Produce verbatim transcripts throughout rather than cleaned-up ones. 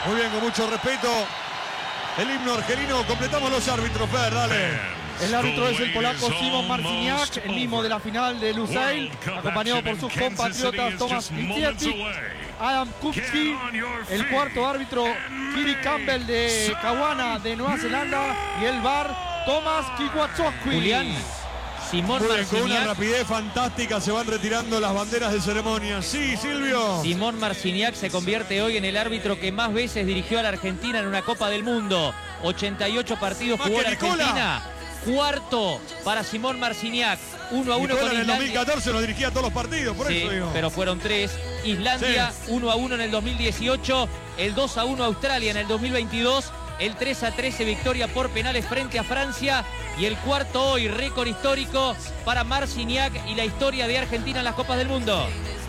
Muy bien, con mucho respeto. El himno argelino. Completamos los árbitros, Fer, dale. El árbitro es el polaco Szymon Marciniak, el mismo de la final de Lusail, acompañado por sus compatriotas Tomasz Lisiecki, Adam Kupski, el cuarto árbitro Kiri Campbell de Kawana de Nueva Zelanda y el V A R Thomas Kiwatsokwi. Julián, Szymon Bien, con una Marciniak. rapidez fantástica se van retirando las banderas de ceremonia. Sí, Silvio. Szymon Marciniak se convierte hoy en el árbitro que más veces dirigió a la Argentina en una Copa del Mundo. ochenta y ocho partidos Más jugó que la Nicola. Argentina. Cuarto para Szymon Marciniak. uno a uno Nicola con en el dos mil Islandia. catorce nos dirigía a todos los partidos, por Sí, eso digo. pero fueron tres. Islandia, uno a uno en el dos mil dieciocho. El dos a uno Australia en el dos mil veintidós. El tres a trece victoria por penales frente a Francia. Y el cuarto hoy, récord histórico para Marciniak y la historia de Argentina en las Copas del Mundo.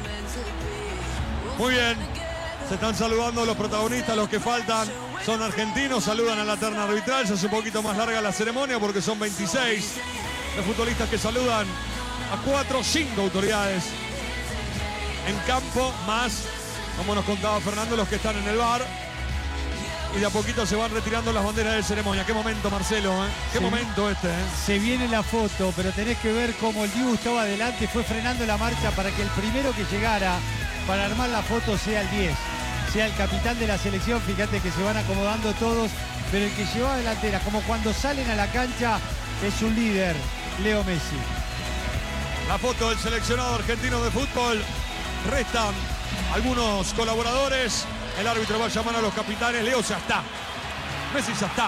Muy bien. Se están saludando los protagonistas, los que faltan son argentinos, saludan a la terna arbitral. Se hace un poquito más larga la ceremonia porque son veintiséis los futbolistas que saludan a cuatro, cinco autoridades en campo, más, como nos contaba Fernando, los que están en el V A R. Y de a poquito se van retirando las banderas de ceremonia. Qué momento, Marcelo, ¿eh? Qué Sí. momento este, ¿eh? Se viene la foto, pero tenés que ver cómo el Dibu estaba adelante, fue frenando la marcha para que el primero que llegara para armar la foto sea el diez, sea el capitán de la selección. Fíjate que se van acomodando todos, pero el que lleva delantera, como cuando salen a la cancha, es un líder, Leo Messi. La foto del seleccionado argentino de fútbol. Restan algunos colaboradores. El árbitro va a llamar a los capitanes. Leo ya está. Messi ya está.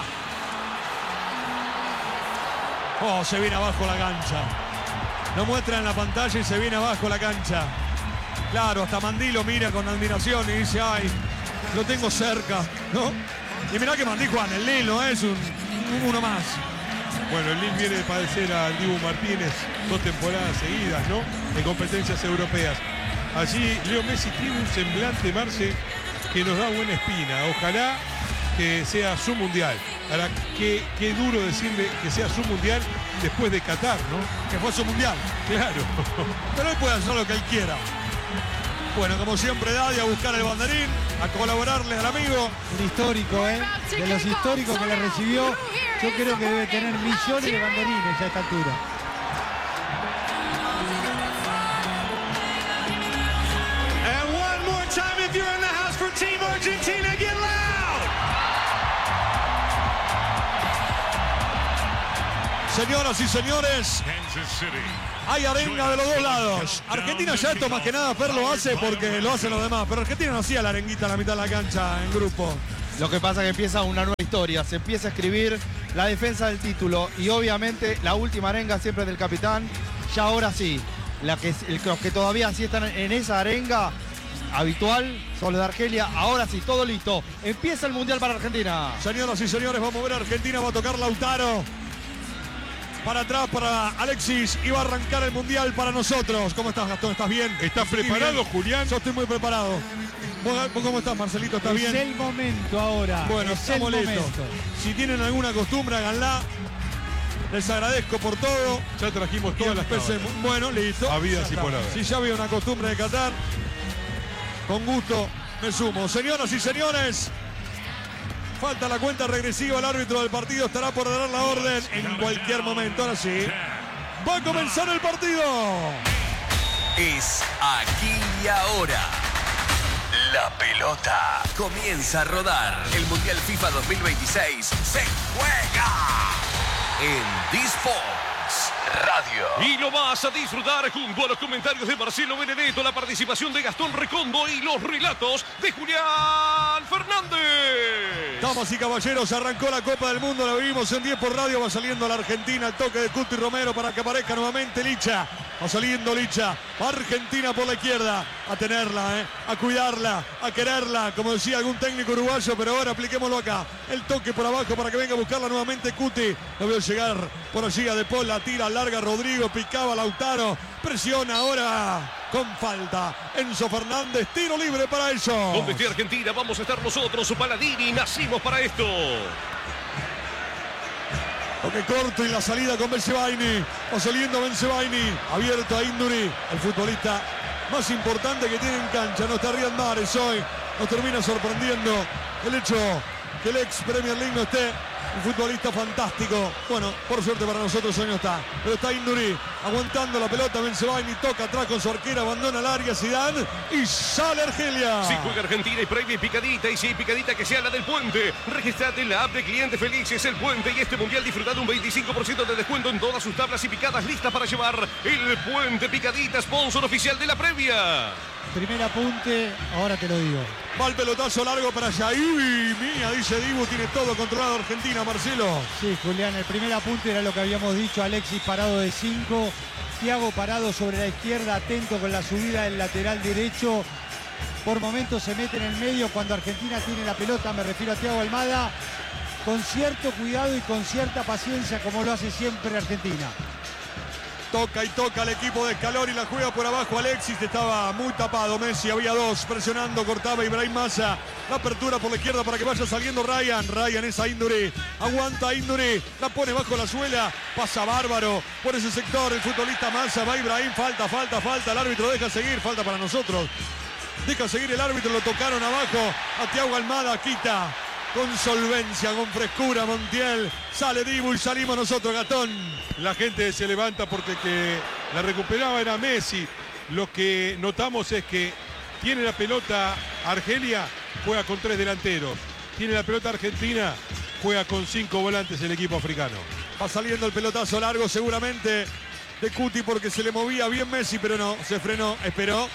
Oh, se viene abajo la cancha. Lo muestra en la pantalla y se viene abajo la cancha. Claro, hasta Mandí lo mira con admiración y dice, ay, lo tengo cerca, ¿no? Y mirá que Mandí, Juan, el Lil no es un, un- uno más. Bueno, el Lille viene de padecer al Dibu Martínez dos temporadas seguidas, ¿no? En competencias europeas. Allí Leo Messi tiene un semblante, Marce, que nos da buena espina. Ojalá que sea su mundial. Ahora, qué, qué duro decirle que sea su mundial después de Qatar, ¿no? Que fue su mundial. Claro. Pero él puede hacer lo que él quiera. Bueno, como siempre, Daddy a buscar el banderín, a colaborarle al amigo. Un histórico, ¿eh? De los históricos que le recibió, yo creo que debe tener millones de banderines ya a esta altura. And one more time, if you're in the house for Team Argentina, get loud! Señoras y señores, hay arenga de los dos lados. Argentina ya esto más que nada Fer lo hace porque lo hacen los demás. Pero Argentina no hacía la arenguita a la mitad de la cancha en grupo. Lo que pasa es que empieza una nueva historia, se empieza a escribir la defensa del título y obviamente la última arenga siempre del capitán. Ya ahora sí, la que, los que todavía sí están en esa arenga habitual son los de Argelia. Ahora sí, todo listo. Empieza el Mundial para Argentina. Señoras y señores, vamos a ver a Argentina, va a tocar Lautaro. Para atrás para Alexis y va a arrancar el Mundial para nosotros. ¿Cómo estás, Gastón? ¿Estás bien? ¿Estás preparado, bien. Julián? Yo estoy muy preparado. ¿Vos vos cómo estás, Marcelito? ¿Estás Es bien? el momento ahora. Bueno, es el estamos listos. momento. Si tienen alguna costumbre, háganla. Les agradezco por todo. Ya trajimos Y todas las empecemos. cámaras. Bueno, listo. Habidas Ya y está. por haber. Si ya había una costumbre de Qatar, con gusto me sumo. Señoras y señores, falta la cuenta regresiva. El árbitro del partido estará por dar la orden en cualquier momento. Ahora sí, va a comenzar el partido. Es aquí y ahora. La pelota comienza a rodar. El Mundial FIFA dos mil veintiséis se juega en Disports Radio. Y lo vas a disfrutar junto a los comentarios de Marcelo Benedetto, la participación de Gastón Recondo y los relatos de Julián Fernández. Damas y caballeros, arrancó la Copa del Mundo, la vivimos en diez por radio, va saliendo la Argentina, el toque de Cuti Romero para que aparezca nuevamente Licha, va saliendo Licha, Argentina por la izquierda, a tenerla, ¿eh? A cuidarla, a quererla, como decía algún técnico uruguayo, pero ahora apliquémoslo acá, el toque por abajo para que venga a buscarla nuevamente Cuti, lo veo llegar por allí a De Paul, la tira larga Rodrigo, picaba Lautaro, presiona ahora con falta, Enzo Fernández, tiro libre para eso. Donde esté Argentina, vamos a estar nosotros, Paladini, nacimos para esto. Toque corto y la salida con Bensebaini. Va saliendo Bensebaini. Abierto a Induri. El futbolista más importante que tiene en cancha. No está Riyad Mahrez hoy. nos termina sorprendiendo el hecho que el ex Premier League no esté. Un futbolista fantástico. Bueno, por suerte para nosotros hoy no está. Pero está Induri aguantando la pelota. Bensebaini toca atrás con su arquera. Abandona el área Zidane y sale Argelia. Si juega Argentina y previa y picadita. Y si hay picadita que sea la del Puente. Registrate en la app de Clientes Felices El Puente. Y este mundial disfruta de un veinticinco por ciento de descuento en todas sus tablas y picadas listas para llevar. El Puente Picadita, sponsor oficial de la previa. Primer apunte, ahora te lo digo. Va el pelotazo largo para Yaibi. Mía, dice Dibu, tiene todo controlado Argentina, Marcelo. Sí, Julián, el primer apunte era lo que habíamos dicho. Alexis parado de cinco. Thiago parado sobre la izquierda, atento con la subida del lateral derecho. Por momentos se mete en el medio cuando Argentina tiene la pelota. Me refiero a Thiago Almada. Con cierto cuidado y con cierta paciencia, como lo hace siempre Argentina. Toca y toca el equipo de Scaloni, la juega por abajo Alexis, estaba muy tapado Messi, había dos, presionando, cortaba Ibrahim Massa, la apertura por la izquierda para que vaya saliendo Ryan, Ryan es a Induri, aguanta Induri, la pone bajo la suela, pasa bárbaro por ese sector, el futbolista Massa, va Ibrahim, falta, falta, falta, el árbitro deja seguir, falta para nosotros, deja seguir el árbitro, lo tocaron abajo, a Thiago Almada, quita. Con solvencia, con frescura, Montiel. Sale Dibu y salimos nosotros, Gastón. La gente se levanta porque el que la recuperaba era Messi. Lo que notamos es que tiene la pelota Argelia, juega con tres delanteros. Tiene la pelota Argentina, juega con cinco volantes el equipo africano. Va saliendo el pelotazo largo seguramente de Cuti porque se le movía bien Messi, pero no, se frenó, esperó.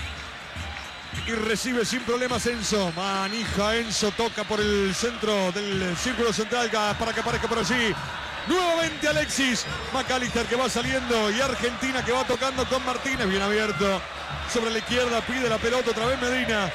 Y recibe sin problemas Enzo. Manija Enzo, toca por el centro del círculo central para que aparezca por allí. Nuevamente Alexis. McAllister que va saliendo y Argentina que va tocando con Martínez. Bien abierto. Sobre la izquierda pide la pelota otra vez Medina.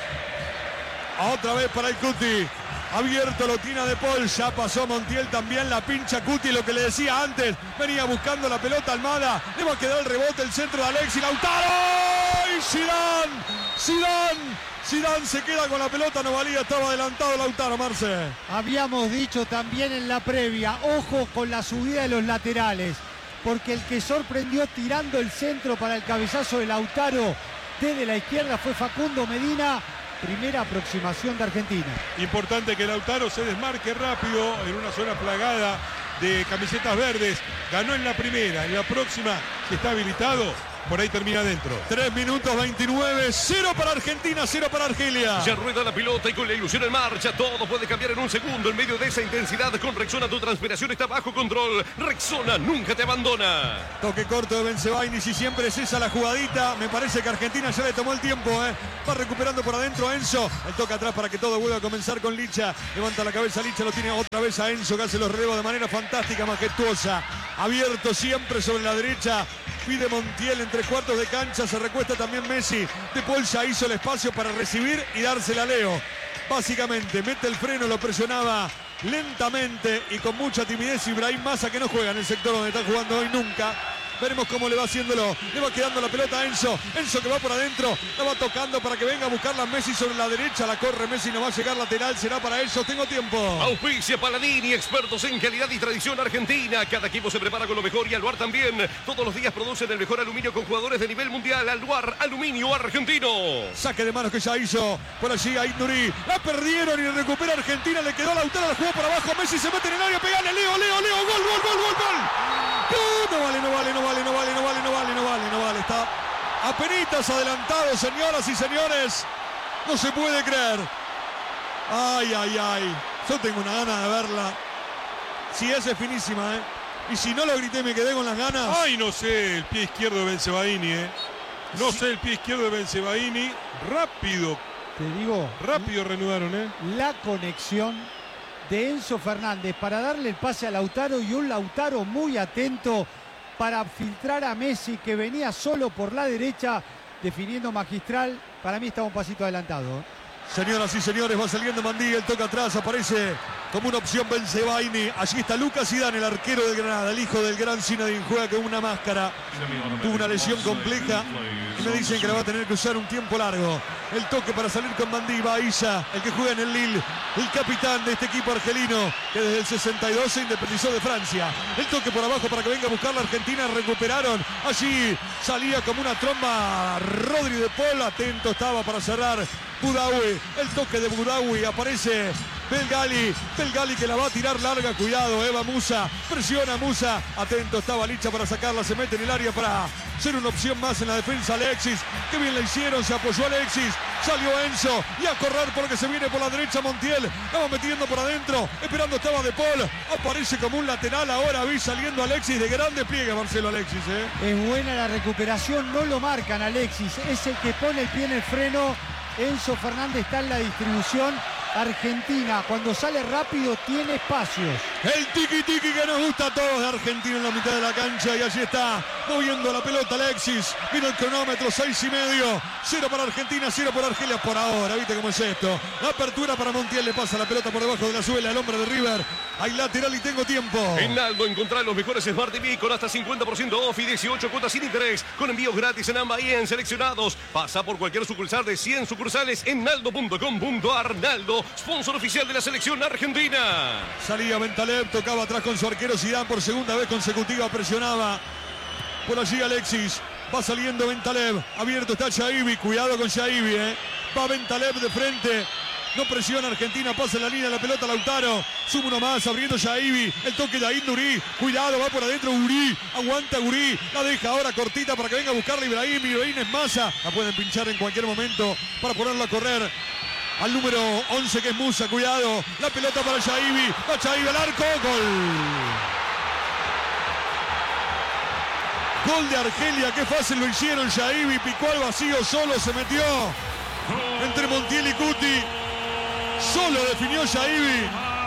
Otra vez para el Cuti. Abierto lo tiene De Paul. Ya pasó Montiel también. La pincha Cuti. Lo que le decía antes. Venía buscando la pelota Almada. Le va a quedar el rebote. El centro de Alexis. Lautaro. Y Zidane. Zidane, Zidane se queda con la pelota, no valía, estaba adelantado Lautaro, Marce. Habíamos dicho también en la previa, ojo con la subida de los laterales, porque el que sorprendió tirando el centro para el cabezazo de Lautaro desde la izquierda fue Facundo Medina. Primera aproximación de Argentina. Importante que Lautaro se desmarque rápido en una zona plagada de camisetas verdes. Ganó en la primera, en la próxima, si está habilitado, por ahí termina adentro. tres minutos veintinueve, cero para Argentina, cero para Argelia. Ya rueda la pelota y con la ilusión en marcha, todo puede cambiar en un segundo en medio de esa intensidad. Con Rexona tu transpiración está bajo control. Rexona nunca te abandona. Toque corto de Bensebaini, si siempre es esa la jugadita. Me parece que Argentina ya le tomó el tiempo, ¿eh? Va recuperando por adentro a Enzo. El toque atrás para que todo vuelva a comenzar con Licha. Levanta la cabeza Licha, lo tiene otra vez a Enzo que hace los relevos de manera fantástica, majestuosa. Abierto siempre sobre la derecha. Pide Montiel entre cuartos de cancha, se recuesta también Messi. De Paul ya hizo el espacio para recibir y dársela a Leo. Básicamente, mete el freno, lo presionaba lentamente y con mucha timidez Ibrahim Massa, que no juega en el sector donde está jugando hoy nunca. Veremos cómo le va haciéndolo. Le va quedando la pelota a Enzo. Enzo que va por adentro. La va tocando para que venga a buscarla Messi sobre la derecha. La corre Messi, no va a llegar lateral. Será para ellos. Tengo tiempo. Auspicia Paladini, expertos en calidad y tradición argentina. Cada equipo se prepara con lo mejor y Aluar también. Todos los días producen el mejor aluminio con jugadores de nivel mundial. Aluar, aluminio argentino. Saque de manos que ya hizo. Por allí a Induri. La perdieron y recupera Argentina. Le quedó Lautaro. La jugó por abajo. Messi se mete en el área. Pegale. Leo, Leo, Leo. Gol, gol, gol, gol, gol. No, no vale, no vale, no vale, no vale, no vale, no vale, no vale, no vale. Está apenitas adelantado, señoras y señores. No se puede creer. Ay, ay, ay. Yo tengo una gana de verla. Si esa es finísima, ¿eh? Y si no lo grité, me quedé con las ganas. Ay, no sé, el pie izquierdo de Bensebaini, ¿eh? No sí. sé, el pie izquierdo de Bensebaini. Rápido. Te digo. Rápido reanudaron, ¿eh? La conexión de Enzo Fernández para darle el pase a Lautaro y un Lautaro muy atento para filtrar a Messi que venía solo por la derecha definiendo magistral. Para mí estaba un pasito adelantado. Señoras y señores, va saliendo Mandí, el toca atrás, aparece como una opción Benzebaini. Allí está Lucas Zidane, el arquero de Granada, el hijo del gran Zinedine. Juega con una máscara. Tuvo una lesión compleja y me dicen que la va a tener que usar un tiempo largo. El toque para salir con Mandí, Bailla, el que juega en el Lille, el capitán de este equipo argelino que desde el sesenta y dos se independizó de Francia. El toque por abajo para que venga a buscar la Argentina. Recuperaron. Allí salía como una tromba Rodri de Paul. Atento estaba para cerrar Boudaoui. El toque de Boudaoui. Aparece Belgali. Belgali que la va a tirar larga. Cuidado, Eva Musa. Presiona Musa. Atento estaba Licha para sacarla. Se mete en el área para ser una opción más en la defensa. Alexis. Qué bien la hicieron. Se apoyó Alexis. Salió Enzo. Y a correr porque se viene por la derecha Montiel. La va metiendo por adentro. Esperando estaba De Paul. Aparece como un lateral. Ahora vi saliendo Alexis. De gran despliegue Marcelo Alexis. ¿eh? Es buena la recuperación. No lo marcan Alexis. Es el que pone el pie en el freno. Enzo Fernández está en la distribución. Argentina, cuando sale rápido, tiene espacios. El tiki tiki que nos gusta a todos de Argentina en la mitad de la cancha. Y allí está moviendo la pelota Alexis. Mira el cronómetro, seis y medio. Cero para Argentina, cero por Argelia por ahora. ¿Viste cómo es esto? La apertura para Montiel. Le pasa la pelota por debajo de la suela. El hombre de River. Hay lateral y tengo tiempo. En Aldo encontrar los mejores Smart T V con hasta cincuenta por ciento off y dieciocho cuotas sin interés. Con envíos gratis en ambas y en seleccionados. Pasa por cualquier sucursal de cien sucursales en naldo punto com punto ar. Naldo, sponsor oficial de la selección argentina. Salía Bentaleb, tocaba atrás con su arquero Zidane por segunda vez consecutiva, presionaba por allí Alexis. Va saliendo Bentaleb, abierto está Shaibi, cuidado con Shaibi, eh. Va Bentaleb de frente. No presiona Argentina, pasa en la línea de la pelota Lautaro. Sube uno más, abriendo Shaibi. El toque de Ain Uri. Cuidado, va por adentro Uri. Aguanta Uri. La deja ahora cortita para que venga a buscarla Ibrahim. Ibrahim es masa. La pueden pinchar en cualquier momento para ponerla a correr. Al número once que es Musa, cuidado. La pelota para Shaibi. Va Shaibi al arco. Gol. Gol de Argelia. Qué fácil lo hicieron. Shaibi picó al vacío. Solo se metió entre Montiel y Cuti. Solo definió Shaibi.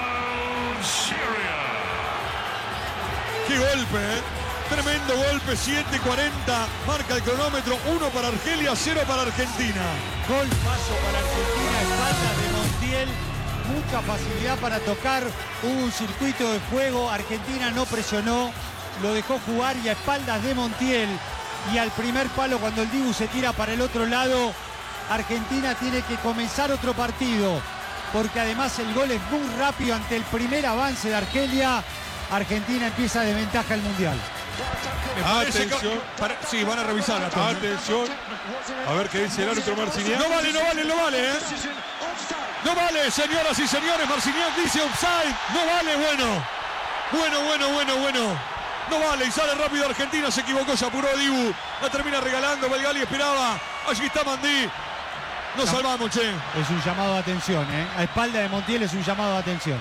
Qué golpe, ¿eh? Tremendo golpe, siete cuarenta. Marca el cronómetro, uno para Argelia, cero para Argentina. Gol paso para Argentina, espaldas de Montiel. Mucha facilidad para tocar. Hubo un circuito de fuego. Argentina no presionó. Lo dejó jugar y a espaldas de Montiel. Y al primer palo, cuando el Dibu se tira para el otro lado, Argentina tiene que comenzar otro partido. Porque además el gol es muy rápido ante el primer avance de Argelia. Argentina empieza de ventaja el Mundial. Atención. Que, para, sí, van a revisar. Atención. A ver qué dice el árbitro Marciniak. No vale, no vale, no vale, ¿eh? No vale, señoras y señores. Marciniak dice offside. No vale, bueno. Bueno, bueno, bueno, bueno. No vale y sale rápido Argentina. Se equivocó, se apuró Dibu. La termina regalando. Belgali esperaba. Allí está Mandí. Nos no, salvamos, che. Es un llamado de atención, ¿eh? A espalda de Montiel es un llamado de atención.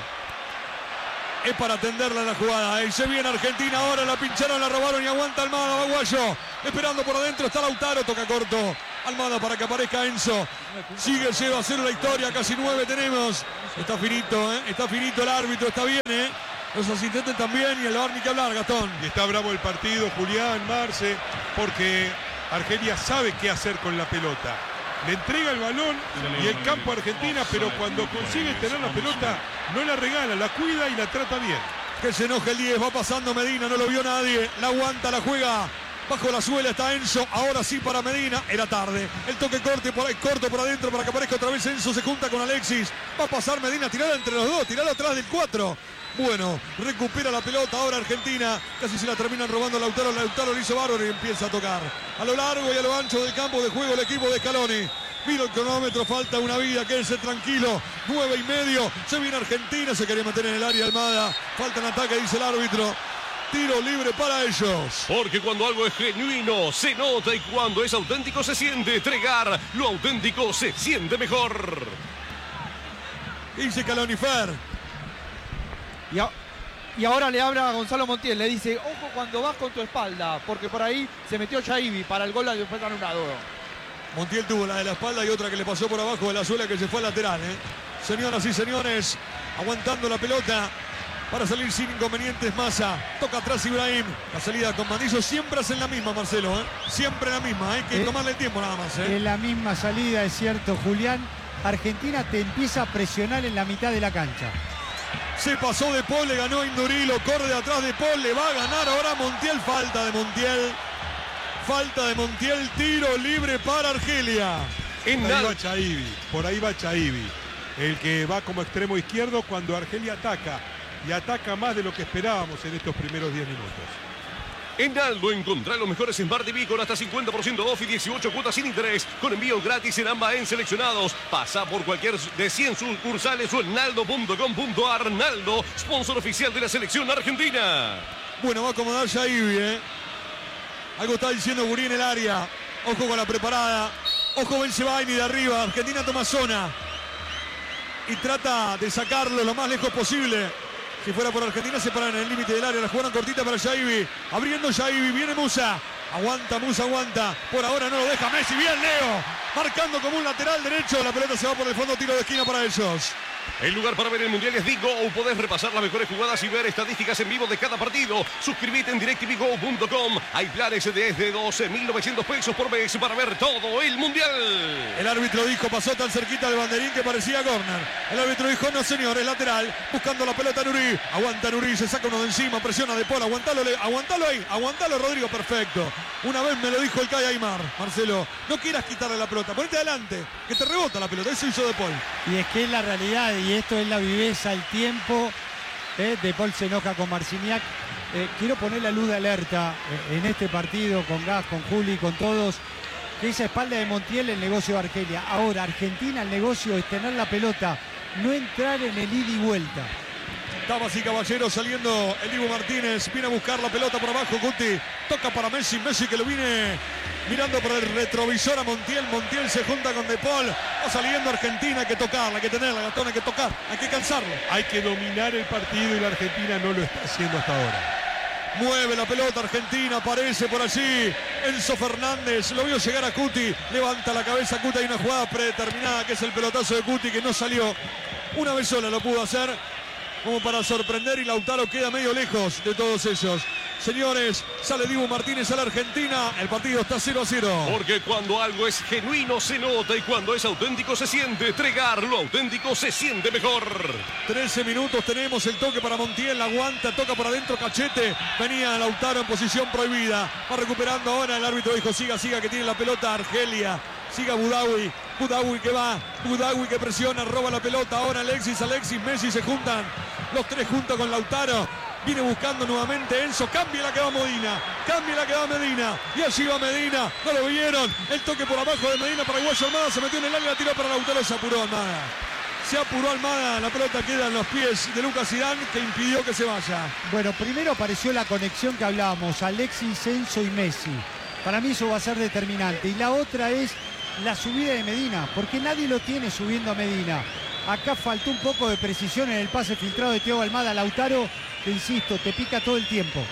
Es para atenderla la jugada. Y se viene Argentina ahora. La pincharon, la robaron y aguanta Almada, Baguayo. Esperando por adentro está Lautaro. Toca corto. Almada para que aparezca Enzo. Sigue, lleva a cero la historia. Casi nueve tenemos. Está finito, ¿eh? Está finito el árbitro. Está bien, ¿eh? Los asistentes también. Y el bar ni que hablar, Gastón. Y está bravo el partido, Julián, Marce. Porque Argelia sabe qué hacer con la pelota. Le entrega el balón y el campo a Argentina, pero cuando consigue tener la pelota, no la regala, la cuida y la trata bien. Que se enoje el diez, va pasando Medina, no lo vio nadie, la aguanta, la juega, bajo la suela está Enzo, ahora sí para Medina, era tarde, el toque corte por ahí, corto por adentro para que aparezca otra vez Enzo, se junta con Alexis, va a pasar Medina, tirada entre los dos, tirada atrás del cuatro. Bueno, recupera la pelota ahora Argentina, casi se la terminan robando Lautaro, Lautaro lo hizo bárbaro y empieza a tocar. A lo largo y a lo ancho del campo de juego el equipo de Scaloni. Mira el cronómetro, falta una vida, quédense tranquilo, nueve y medio, se viene Argentina, se quería meter en el área Almada, falta en ataque, dice el árbitro. Tiro libre para ellos. Porque cuando algo es genuino, se nota y cuando es auténtico se siente. Tregar, lo auténtico se siente mejor. Dice Scaloni, Fer. Y, a, y ahora le habla a Gonzalo Montiel, le dice, ojo cuando vas con tu espalda, porque por ahí se metió Shaibi para el gol y después anulado. Montiel tuvo la de la espalda y otra que le pasó por abajo de la suela que se fue al lateral, ¿eh? Señoras y señores, aguantando la pelota para salir sin inconvenientes Massa. Toca atrás Ibrahim. La salida con Mandillo siempre hacen la misma, Marcelo, ¿eh? Siempre la misma, hay que eh, tomarle el tiempo nada más, ¿eh? Es la misma salida, es cierto, Julián. Argentina te empieza a presionar en la mitad de la cancha. Se pasó de Paul, le ganó a Indurain, lo corre de atrás de Paul, le va a ganar ahora Montiel. Falta de Montiel. Falta de Montiel, tiro libre para Argelia. Por ahí va Chaibi, por ahí va Chaibi, el que va como extremo izquierdo cuando Argelia ataca. Y ataca más de lo que esperábamos en estos primeros diez minutos. En Aldo encontrá los mejores Smart T V con hasta cincuenta por ciento off y dieciocho cuotas sin interés, con envío gratis en ambas en seleccionados. Pasa por cualquier de cien sucursales o en naldo punto com punto ar. Naldo, sponsor oficial de la selección argentina. Bueno, va a acomodar Chaibi, ¿eh? Algo está diciendo Gurí en el área. Ojo con la preparada. Ojo Bensebaini de arriba. Argentina toma zona. Y trata de sacarlo lo más lejos posible. Si fuera por Argentina se paran en el límite del área. La jugaron cortita para Chaibi. Abriendo Chaibi. Viene Musa. Aguanta Musa, aguanta. Por ahora no lo deja Messi. Bien Leo. Marcando como un lateral derecho. La pelota se va por el fondo. Tiro de esquina para ellos. El lugar para ver el Mundial es Digo. Podés repasar las mejores jugadas y ver estadísticas en vivo de cada partido. Suscríbete en directv go punto com. Hay planes desde doce mil novecientos pesos por mes para ver todo el Mundial. El árbitro dijo, pasó tan cerquita del banderín que parecía córner. El árbitro dijo, no señor, es lateral. Buscando la pelota Nuri. Aguanta Nuri, se saca uno de encima, presiona de Paul. Aguantalo, aguantalo ahí, aguantalo Rodrigo, perfecto. Una vez me lo dijo el Kai Aymar, Marcelo. No quieras quitarle la pelota, ponete adelante, que te rebota la pelota. Eso hizo de Paul. Y es que es la realidad, y esto es la viveza, el tiempo. Eh, de Paul se enoja con Marciniak. Eh, quiero poner la luz de alerta eh, en este partido, con Gas, con Juli, con todos. Que esa espalda de Montiel, el negocio de Argelia. Ahora, Argentina, el negocio es tener la pelota, no entrar en el ida y vuelta. Damas y caballeros, saliendo el Dibu Martínez. Viene a buscar la pelota por abajo, Guti. Toca para Messi, Messi que lo viene mirando por el retrovisor a Montiel. Montiel se junta con De Paul. Va saliendo Argentina, hay que tocarla, hay que tenerla, Gastón, hay que tocar, hay que cansarlo. Hay que dominar el partido y la Argentina no lo está haciendo hasta ahora. Mueve la pelota Argentina, aparece por allí Enzo Fernández, lo vio llegar a Cuti, levanta la cabeza Cuti, hay una jugada predeterminada que es el pelotazo de Cuti que no salió. Una vez sola lo pudo hacer, como para sorprender, y Lautaro queda medio lejos de todos ellos. Señores, sale Dibu Martínez a la Argentina. El partido está cero a cero. Porque cuando algo es genuino se nota y cuando es auténtico se siente. Tregar, lo auténtico se siente mejor. trece minutos tenemos, el toque para Montiel. Aguanta, toca por adentro Cachete. Venía Lautaro en posición prohibida. Va recuperando ahora. El árbitro dijo siga, siga, que tiene la pelota Argelia. Siga Budawi. Budawi que va. Budawi que presiona, roba la pelota. Ahora Alexis, Alexis, Messi se juntan. Los tres juntos con Lautaro. Viene buscando nuevamente Enzo. Cambia la que va Medina. Cambia la que va Medina. Y allí va Medina. No lo vieron. El toque por abajo de Medina para Guayo Almada. Se metió en el área, la tiró para Lautaro. Se apuró Almada. Se apuró Almada. La pelota queda en los pies de Lucas Zidane, que impidió que se vaya. Bueno, primero apareció la conexión que hablábamos. Alexis, Enzo y Messi. Para mí eso va a ser determinante. Y la otra es la subida de Medina. Porque nadie lo tiene subiendo a Medina. Acá faltó un poco de precisión en el pase filtrado de Thiago Almada. Lautaro, te insisto, te pica todo el tiempo.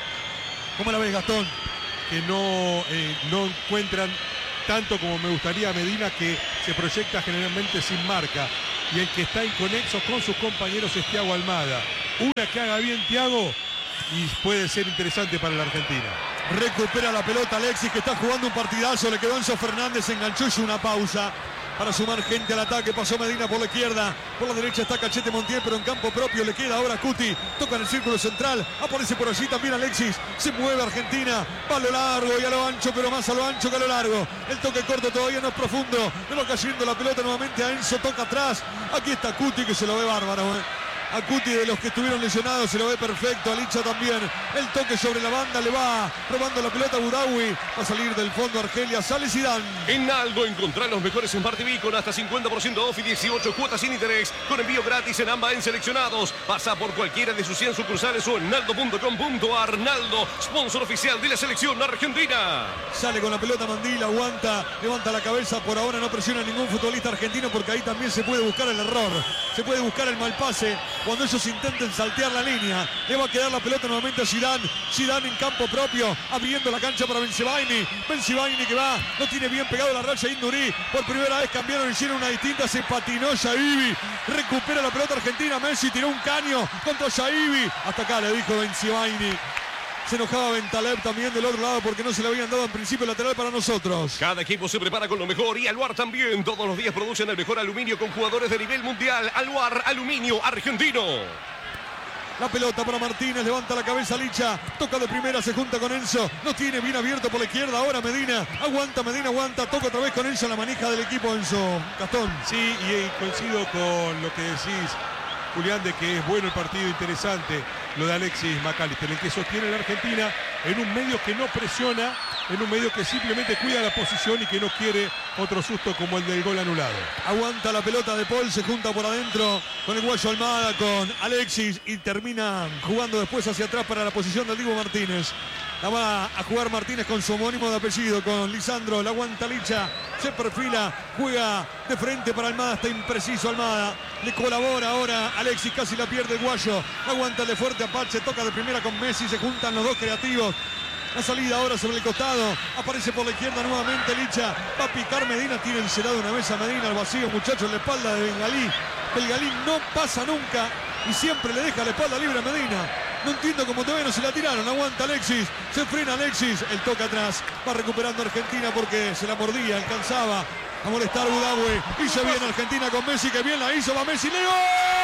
¿Cómo la ves, Gastón? Que no, eh, no encuentran tanto como me gustaría a Medina, que se proyecta generalmente sin marca. Y el que está inconexo con sus compañeros es Thiago Almada. Una que haga bien Thiago y puede ser interesante para la Argentina. Recupera la pelota Alexis, que está jugando un partidazo. Le quedó Enzo Fernández, enganchó y hizo una pausa para sumar gente al ataque. Pasó Medina por la izquierda, por la derecha está Cachete Montiel, pero en campo propio le queda ahora Cuti. Toca en el círculo central, aparece por allí también Alexis. Se mueve Argentina, va a lo largo y a lo ancho, pero más a lo ancho que a lo largo. El toque corto todavía no es profundo, pero cayendo la pelota nuevamente a Enzo, toca atrás. Aquí está Cuti, que se lo ve bárbaro, ¿eh? A Cuti, de los que estuvieron lesionados, se lo ve perfecto. A Licha también. El toque sobre la banda, le va robando la pelota a Budawi. Va a salir del fondo Argelia. Sale Zidane. En Aldo encontrá los mejores Smart T V con hasta cincuenta por ciento off y dieciocho cuotas sin interés, con envío gratis en ambas en seleccionados. Pasa por cualquiera de sus cien sucursales o en naldo punto com punto ar. Naldo, sponsor oficial de la selección argentina. Sale con la pelota Mandil, aguanta, levanta la cabeza. Por ahora no presiona a ningún futbolista argentino, porque ahí también se puede buscar el error. Se puede buscar el mal pase cuando ellos intenten saltear la línea. Le va a quedar la pelota nuevamente a Zidane. Zidane en campo propio, abriendo la cancha para Bensebaini. Bensebaini que va, no tiene bien pegado la raya Indurain. Por primera vez cambiaron, hicieron una distinta. Se patinó Shaibi. Recupera la pelota Argentina. Messi tiró un caño contra Shaibi. Hasta acá le dijo Bensebaini. Se enojaba Bentaleb también del otro lado porque no se le habían dado en principio lateral para nosotros. Cada equipo se prepara con lo mejor y Aluar también. Todos los días producen el mejor aluminio con jugadores de nivel mundial. Aluar, aluminio argentino. La pelota para Martínez, levanta la cabeza Licha, toca de primera, se junta con Enzo, no tiene, bien abierto por la izquierda, ahora Medina, aguanta, Medina aguanta, toca otra vez con Enzo, la manija del equipo Enzo Gastón. Sí, y, y coincido con lo que decís, Julián, de que es bueno el partido, interesante lo de Alexis McAllister, el que sostiene a la Argentina en un medio que no presiona, en un medio que simplemente cuida la posición y que no quiere otro susto como el del gol anulado. Aguanta la pelota de Paul, se junta por adentro con el guayo Almada, con Alexis y termina jugando después hacia atrás para la posición del Dibu Martínez. La va a jugar Martínez con su homónimo de apellido, con Lisandro, la aguanta Licha, se perfila, juega de frente para Almada, está impreciso Almada, le colabora ahora Alexis, casi la pierde el guayo, aguanta el de fuerte Apache, toca de primera con Messi, se juntan los dos creativos. La salida ahora sobre el costado, aparece por la izquierda nuevamente Licha, va a picar Medina, tiene encerado una vez a Medina al vacío, muchachos, en la espalda de Bengalí. Bengalí no pasa nunca y siempre le deja la espalda libre a Medina. No entiendo cómo todavía no se la tiraron, aguanta Alexis, se frena Alexis, el toque atrás, va recuperando Argentina porque se la mordía, alcanzaba a molestar Budawi y se viene Argentina con Messi, que bien la hizo, va Messi, Leo.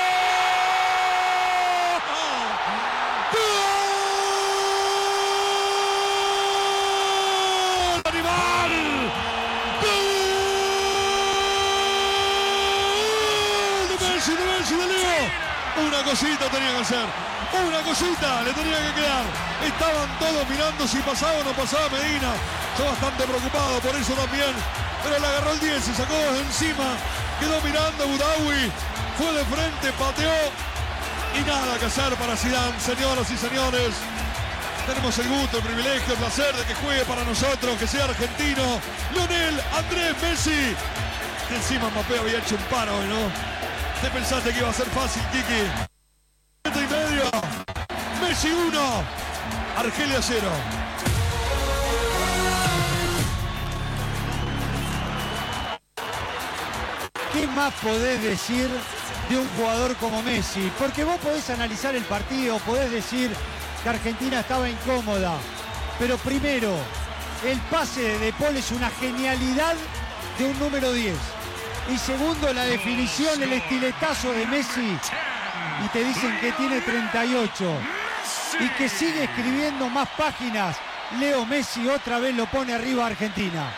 Una cosita tenía que hacer, una cosita le tenía que quedar. Estaban todos mirando si pasaba o no pasaba Medina. Yo bastante preocupado por eso también, pero le agarró el diez, se sacó de encima, quedó mirando Budawi, fue de frente, pateó y nada que hacer para Zidane, señoras y señores. Tenemos el gusto, el privilegio, el placer de que juegue para nosotros, que sea argentino, Lionel Andrés Messi. Que encima Mbappé había hecho un paro hoy, ¿no? ¿Te pensaste que iba a ser fácil, Kiki? Siete y medio. Messi uno. Argelia cero. ¿Qué más podés decir de un jugador como Messi? Porque vos podés analizar el partido, podés decir que Argentina estaba incómoda. Pero primero, el pase de De Paul es una genialidad de un número diez. Y segundo, la definición, el estiletazo de Messi. Y te dicen que tiene treinta y ocho. Y que sigue escribiendo más páginas. Leo Messi otra vez lo pone arriba a Argentina.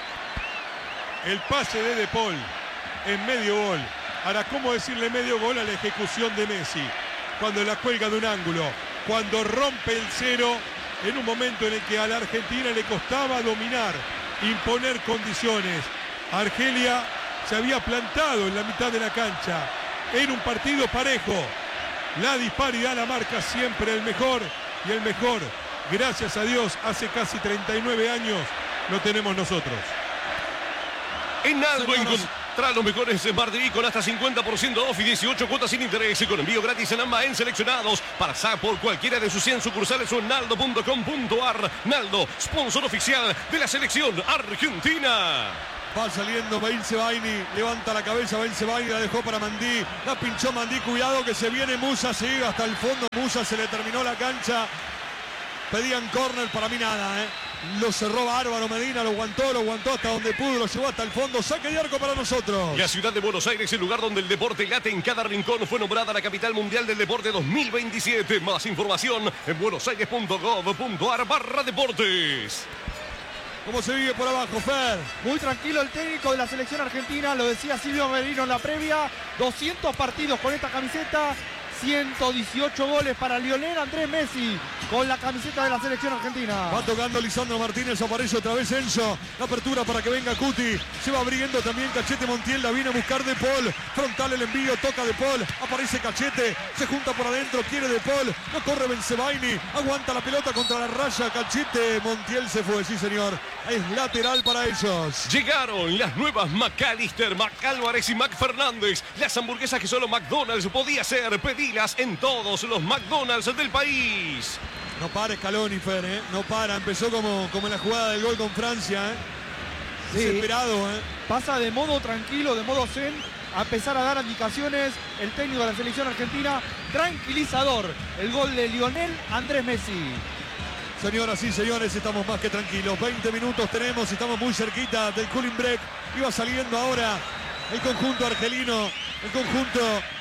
El pase de De Paul en medio gol. Ahora, ¿cómo decirle medio gol a la ejecución de Messi? Cuando la cuelga de un ángulo. Cuando rompe el cero en un momento en el que a la Argentina le costaba dominar, imponer condiciones. Argelia se había plantado en la mitad de la cancha. Era un partido parejo. La disparidad la marca siempre el mejor. Y el mejor, gracias a Dios, hace casi treinta y nueve años, lo tenemos nosotros. En Naldo encontrá los mejores Smart T V con hasta cincuenta por ciento off y dieciocho cuotas sin interés y con envío gratis en ambas en seleccionados. Para S A P por cualquiera de sus cien sucursales o en naldo punto com punto ar. Naldo, sponsor oficial de la selección argentina. Va saliendo Bensebaini, levanta la cabeza Bensebaini, la dejó para Mandí, la pinchó Mandí, cuidado que se viene Musa, se llega hasta el fondo, Musa se le terminó la cancha, pedían córner, para mí nada, ¿eh? Lo cerró bárbaro Medina, lo aguantó, lo aguantó hasta donde pudo, lo llevó hasta el fondo, saque de arco para nosotros. La ciudad de Buenos Aires, el lugar donde el deporte late en cada rincón, fue nombrada la capital mundial del deporte dos mil veintisiete. Más información en buenosaires punto gov punto ar barra deportes. ¿Cómo se vive por abajo, Fer? Muy tranquilo el técnico de la selección argentina, lo decía Silvio Merino en la previa, doscientos partidos con esta camiseta, ciento dieciocho goles para Lionel Andrés Messi con la camiseta de la selección argentina. Va tocando Lisandro Martínez, aparece otra vez Enzo, la apertura para que venga Cuti, se va abriendo también Cachete Montiel, la viene a buscar De Paul, frontal el envío, toca De Paul, aparece Cachete, se junta por adentro, quiere De Paul, no corre Bensebaini, aguanta la pelota contra la raya, Cachete Montiel se fue, sí señor, es lateral para ellos. Llegaron las nuevas McAllister, Mac Álvarez y Mac Fernández, las hamburguesas que solo McDonald's podía hacer, pedilas en todos los McDonald's del país. No para Scaloni, Fer, ¿eh? No para. Empezó como, como en la jugada del gol con Francia, ¿eh? Sí. Desesperado, ¿eh? Pasa de modo tranquilo, de modo zen, a empezar a dar indicaciones. El técnico de la selección argentina, tranquilizador. El gol de Lionel Andrés Messi. Señoras y señores, estamos más que tranquilos. veinte minutos tenemos, estamos muy cerquita del cooling break. Iba saliendo ahora el conjunto argelino, el conjunto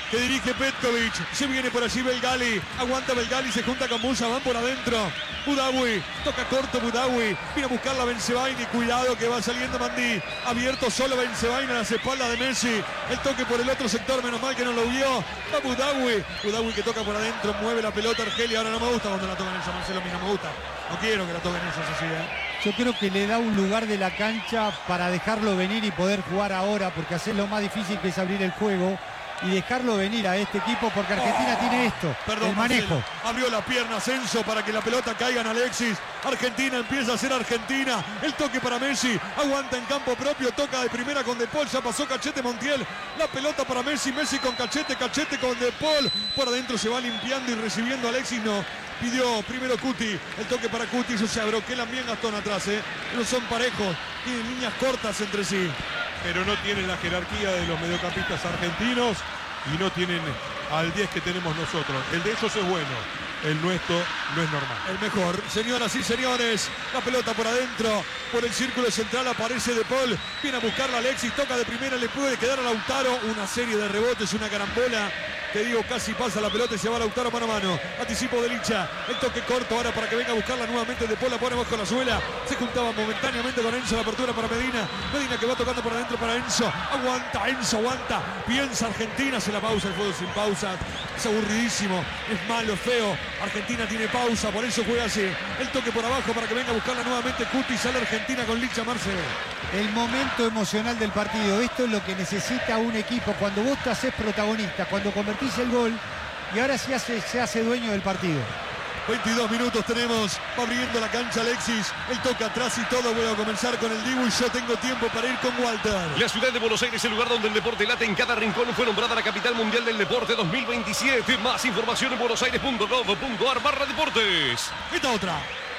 que dirige Petkovic. Se viene por allí Belgali. Aguanta Belgali, se junta con Musa, van por adentro. Budawi, toca corto Budawi. Viene a buscarla Bensebaini. Cuidado que va saliendo Mandí. Abierto solo Bensebaini a las espaldas de Messi. El toque por el otro sector, menos mal que no lo vio. Va Budawi. Budawi que toca por adentro, mueve la pelota Argelia. Ahora no me gusta cuando la tocan esa, Marcelo, a mí no me gusta. No quiero que la toquen esas así, ¿eh? Yo creo que le da un lugar de la cancha para dejarlo venir y poder jugar ahora, porque hacer lo más difícil que es abrir el juego y dejarlo venir a este equipo, porque Argentina oh, tiene esto, perdón, el manejo. Marcelo, abrió la pierna Asensio para que la pelota caiga en Alexis. Argentina empieza a ser Argentina. El toque para Messi, aguanta en campo propio, toca de primera con De Paul, ya pasó Cachete Montiel. La pelota para Messi, Messi con Cachete, Cachete con De Paul. Por adentro se va limpiando y recibiendo Alexis, no. Pidió primero Cuti, el toque para Cuti, eso se abroquelan bien Gastón atrás, ¿eh? No son parejos, tienen líneas cortas entre sí. Pero no tienen la jerarquía de los mediocampistas argentinos y no tienen al diez que tenemos nosotros. El de ellos es bueno, el nuestro no es normal. El mejor. Señoras y señores, la pelota por adentro, por el círculo central aparece De Paul, viene a buscarla Alexis, toca de primera, le puede quedar a Lautaro, una serie de rebotes, una carambola. Te digo, casi pasa la pelota y se va Lautaro mano a mano. Anticipo de Licha. El toque corto ahora para que venga a buscarla nuevamente. De Paul la pone bajo la suela. Se juntaba momentáneamente con Enzo. La apertura para Medina. Medina que va tocando por adentro para Enzo. Aguanta, Enzo, aguanta. Piensa Argentina. Se la pausa. El juego sin pausa. Es aburridísimo. Es malo, es feo. Argentina tiene pausa. Por eso juega así. El toque por abajo para que venga a buscarla nuevamente. Cuti. Sale Argentina con Licha, Marcelo. El momento emocional del partido. Esto es lo que necesita un equipo. Cuando vos te haces protagonista. Cuando convertís el gol y ahora se hace, se hace dueño del partido. veintidós minutos tenemos, va abriendo la cancha Alexis, el toque atrás y todo. Voy a comenzar con el Dibu y yo tengo tiempo para ir con Walter. La ciudad de Buenos Aires, el lugar donde el deporte late en cada rincón, fue nombrada la capital mundial del deporte dos mil veintisiete. Más información en buenosaires punto gov punto ar barra deportes. Esta otra.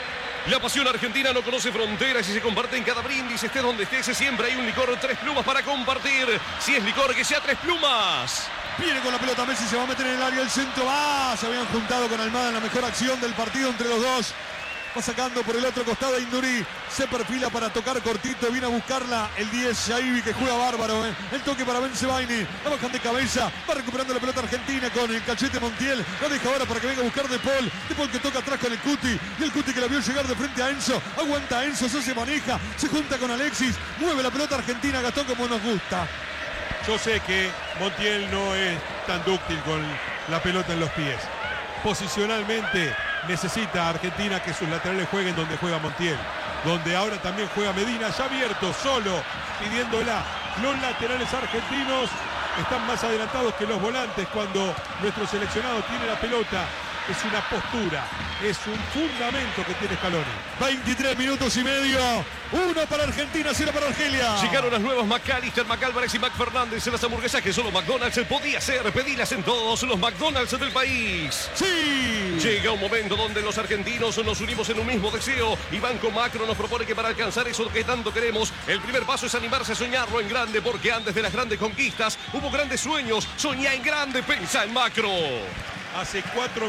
La pasión argentina no conoce fronteras y se comparte en cada brindis. Estés donde estés, siempre hay un licor Tres Plumas para compartir. Si es licor, que sea Tres Plumas. Viene con la pelota Messi, se va a meter en el área del centro. ¡Ah! Se habían juntado con Almada en la mejor acción del partido entre los dos. Va sacando por el otro costado a Indurí. Se perfila para tocar cortito. Viene a buscarla el diez, Yaibi, que juega bárbaro. ¿eh? El toque para Bensebaini. La bajan de cabeza. Va recuperando la pelota Argentina con el Cachete Montiel. La deja ahora para que venga a buscar De Paul. De Paul que toca atrás con el Cuti. Y el Cuti que la vio llegar de frente a Enzo. Aguanta Enzo, se, se maneja. Se junta con Alexis. Mueve la pelota Argentina, Gastón, como nos gusta. Yo sé que Montiel no es tan dúctil con la pelota en los pies. Posicionalmente necesita Argentina que sus laterales jueguen donde juega Montiel, donde ahora también juega Medina, ya abierto, solo, pidiéndola. Los laterales argentinos están más adelantados que los volantes cuando nuestro seleccionado tiene la pelota. Es una postura, es un fundamento que tiene Scaloni. veintitrés minutos y medio. Uno para Argentina, cero para Argelia. Llegaron las nuevas McAllister, McAlvarez y McFernández en las hamburguesas que solo McDonald's podía hacer. Pedilas en todos los McDonald's del país. ¡Sí! Llega un momento donde los argentinos nos unimos en un mismo deseo. Y Banco Macro nos propone que para alcanzar eso que tanto queremos, el primer paso es animarse a soñarlo en grande, porque antes de las grandes conquistas hubo grandes sueños. Soñá en grande, pensá en macro. Hace cuatro